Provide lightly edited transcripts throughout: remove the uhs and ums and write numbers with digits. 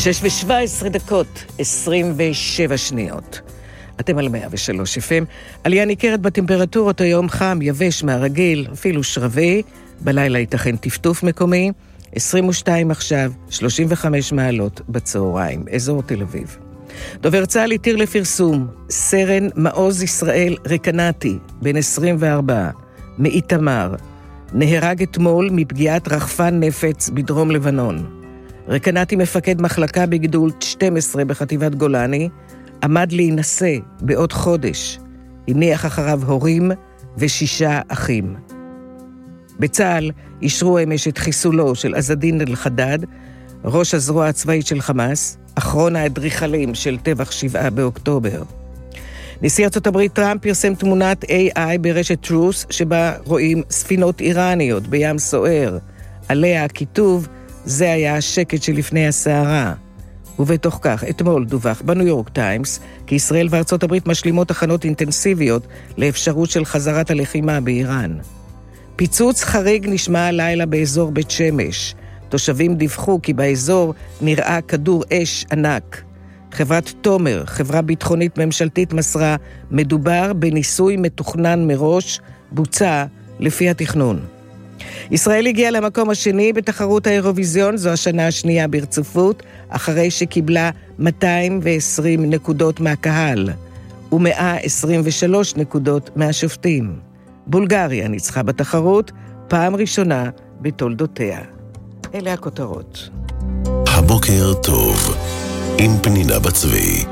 6:17, 27 שניות. אתם על 103 FM. עלייה ניכרת בטמפרטורות, היום חם, יבש מהרגיל, אפילו שרבי. בלילה ייתכן טפטוף מקומי. 22 עכשיו, 35 מעלות בצהריים, אזור תל אביב. דובר צה"ל התיר לפרסום, סרן מעוז ישראל רקנתי, בן 24, מאיתמר, נהרג אתמול מפגיעת רחפן נפץ בדרום לבנון. רקנתי מפקד מחלקה בגדול 12 בחטיבת גולני, עמד להינשא בעוד חודש, הניח אחריו הורים ו6 אחים. בצה"ל אישרו אמש את חיסולו של עזדין אל-חדד, ראש הזרוע הצבאית של חמאס, אחרון האדריכלים של טבח 7 באוקטובר. נשיא ארצות הברית טראמפ פרסם תמונת AI ברשת טרוס, שבה רואים ספינות איראניות בים סוער. עליה הכיתוב, זה היה השקט שלפני הסערה. ובתוך כך, אתמול דווח בניו יורק טיימס, כי ישראל וארצות הברית משלימות הכנות אינטנסיביות לאפשרות של חזרת הלחימה באיראן. פיצוץ חריג נשמע הלילה באזור בית שמש. תושבים דיווחו כי באזור נראה כדור אש ענק. חברת תומר, חברה ביטחונית ממשלתית, מסרה, מדובר בניסוי מתוכנן מראש, בוצע לפי התכנון. ישראל הגיעה למקום השני בתחרות האירוויזיון, זו השנה השנייה ברציפות, אחרי שקיבלה 220 נקודות מהקהל, ו123 נקודות מהשופטים. בולגריה ניצחה בתחרות, פעם ראשונה בתולדותיה. אלה הכותרות. הבוקר טוב, עם פנינה בצבי.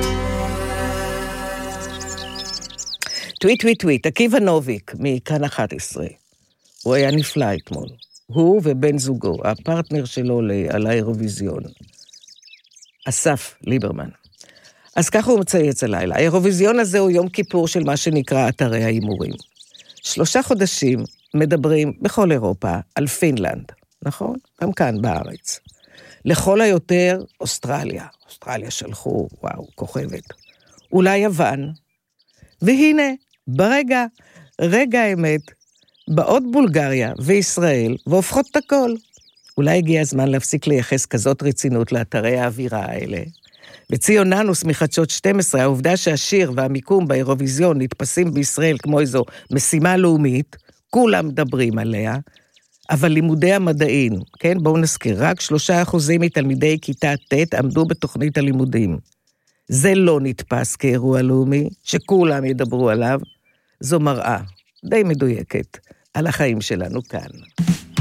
טוויט, עקיבא נוביק מכאן 11. הוא היה נפלא אתמול. הוא ובן זוגו, הפרטנר שלו על האירוויזיון. אסף ליברמן. אז ככה הוא מצייץ הלילה. האירוויזיון הזה הוא יום כיפור של מה שנקרא אתרי ההימורים. 3 חודשים מדברים בכל אירופה על פינלנד, נכון? גם כאן בארץ. לכל היותר אוסטרליה שלחו, וואו, כוכבת. אולי יוון. והנה, רגע האמת, באות בולגריה וישראל והופכות את הכל. אולי הגיע הזמן להפסיק לייחס כזאת רצינות לאתרי האווירה האלה. וציון ננוס מחדשות 12, העובדה שהשיר והמיקום באירוויזיון נתפסים בישראל כמו איזו משימה לאומית, כולם מדברים עליה, אבל לימודי המדעין, כן, בואו נזכיר, רק 3% מתלמידי כיתה ט' עמדו בתוכנית הלימודים. זה לא נתפס כאירוע לאומי, שכולם ידברו עליו, זו מראה די מדויקת על החיים שלנו כאן.